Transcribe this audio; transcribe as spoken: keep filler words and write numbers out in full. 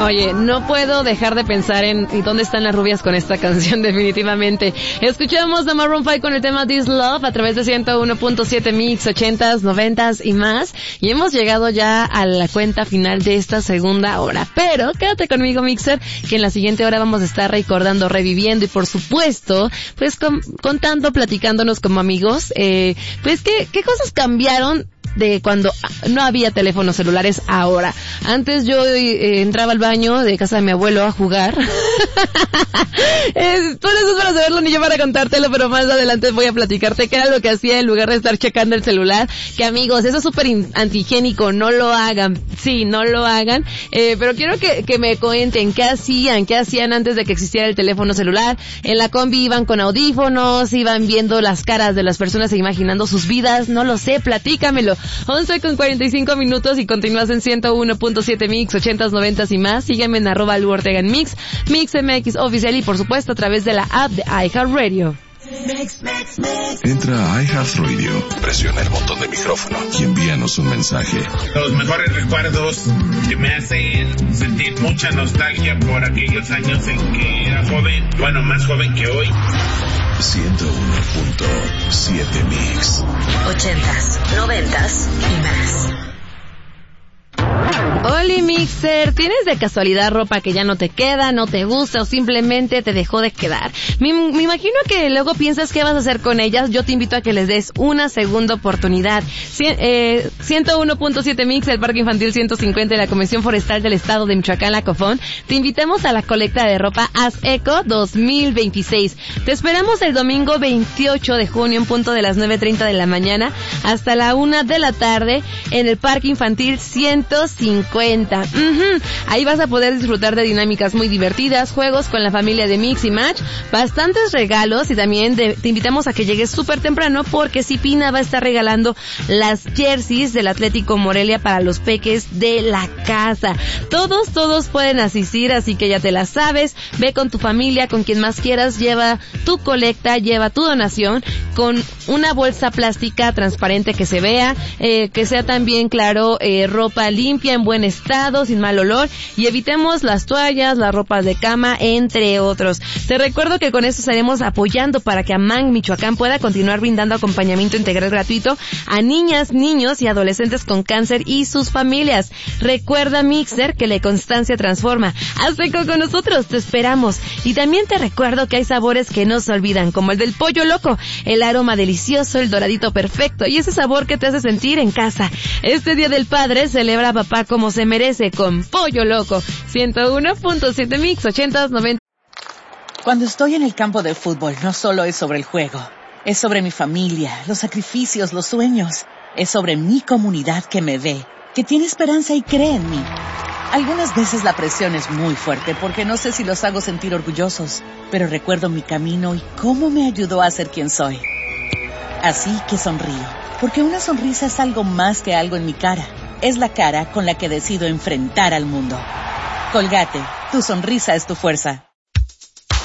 Oye, no puedo dejar de pensar en ¿y dónde están las rubias con esta canción? Definitivamente. Escuchamos a Maroon five con el tema This Love a través de ciento uno punto siete Mix, ochentas, noventas y más. Y hemos llegado ya a la cuenta final de esta segunda hora. Pero quédate conmigo, Mixer, que en la siguiente hora vamos a estar recordando, reviviendo y por supuesto, pues con, contando, platicándonos como amigos, eh, pues qué, qué cosas cambiaron de cuando no había teléfonos celulares ahora. Antes yo eh, entraba al baño de casa de mi abuelo a jugar. eh, tú no estás para saberlo ni yo para contártelo, pero más adelante voy a platicarte qué era lo que hacía en lugar de estar checando el celular. Que amigos, eso es súper antihigiénico, no lo hagan. Sí, no lo hagan. Eh, pero quiero que, que me cuenten qué hacían, qué hacían antes de que existiera el teléfono celular. En la combi iban con audífonos, iban viendo las caras de las personas e imaginando sus vidas. No lo sé, platícamelo. once con cuarenta y cinco minutos y continúas en ciento uno punto siete Mix, ochentas, noventas y más. Sígueme en arroba Lu Ortega en Mix, Mix M X oficial y por supuesto a través de la app de iHeartRadio. Entra a iHeartRadio, presiona el botón de micrófono y envíanos un mensaje. Los mejores recuerdos que me hacen sentir mucha nostalgia por aquellos años en que era joven, bueno, más joven que hoy. ciento uno punto siete Mix. Ochentas, noventas y más. Oli Mixer, ¿tienes de casualidad ropa que ya no te queda, no te gusta o simplemente te dejó de quedar? Me, me imagino que luego piensas qué vas a hacer con ellas. Yo te invito a que les des una segunda oportunidad. Cien, eh, ciento uno punto siete Mix, el Parque Infantil ciento cincuenta de la Convención Forestal del Estado de Michoacán, La Cofón. Te invitamos a la colecta de ropa Haz Eco dos mil veintiséis. Te esperamos el domingo veintiocho de junio en punto de las nueve treinta de la mañana hasta la una de la tarde en el Parque Infantil ciento cincuenta. Uh-huh. Ahí vas a poder disfrutar de dinámicas muy divertidas, juegos con la familia de Mix y Match, bastantes regalos y también de, te invitamos a que llegues súper temprano porque Cipina va a estar regalando las jerseys del Atlético Morelia para los peques de la casa. Todos, todos pueden asistir, así que ya te la sabes. Ve con tu familia, con quien más quieras, lleva tu colecta, lleva tu donación con una bolsa plástica transparente que se vea, eh, que sea también, claro, eh, ropa limpia, en buen estado, sin mal olor, y evitemos las toallas, las ropas de cama, entre otros. Te recuerdo que con esto estaremos apoyando para que Amang Michoacán pueda continuar brindando acompañamiento integral gratuito a niñas, niños y adolescentes con cáncer y sus familias. Recuerda, Mixer, que la constancia transforma. Haz eco con nosotros, te esperamos. Y también te recuerdo que hay sabores que no se olvidan, como el del pollo loco, el aroma delicioso, el doradito perfecto y ese sabor que te hace sentir en casa. Este Día del Padre celebra a papá como se merece con Pollo Loco. ciento uno punto siete Mix, ochentas, noventas. Cuando estoy en el campo de fútbol, no solo es sobre el juego. Es sobre mi familia, los sacrificios, los sueños. Es sobre mi comunidad que me ve, que tiene esperanza y cree en mí. Algunas veces la presión es muy fuerte porque no sé si los hago sentir orgullosos, pero recuerdo mi camino y cómo me ayudó a ser quien soy. Así que sonrío, porque una sonrisa es algo más que algo en mi cara. Es la cara con la que decido enfrentar al mundo. Colgate, tu sonrisa es tu fuerza.